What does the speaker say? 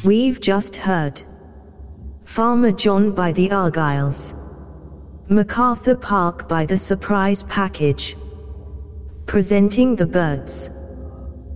We've just heard Farmer John by the Argyles, MacArthur Park by the Surprise Package, presenting the birds.